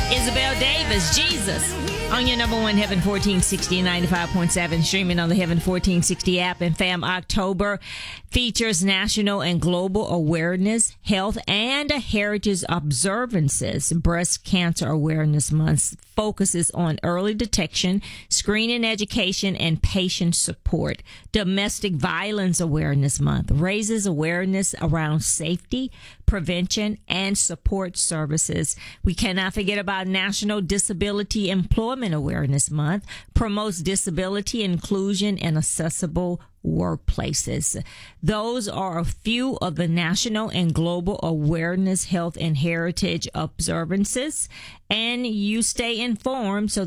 Isabel Davis, Jesus, on your number one Heaven 1460 95.7, streaming on the Heaven 1460 app. And fam, October features national and global awareness, health, and heritage observances. Breast Cancer Awareness Month focuses on early detection, screening, education, and patient support. Domestic Violence Awareness Month raises awareness around safety, prevention, and support services. We cannot forget about National Disability Employment Awareness Month, promotes disability inclusion and accessible workplaces. Those are a few of the national and global awareness, health, and heritage observances. And you stay informed so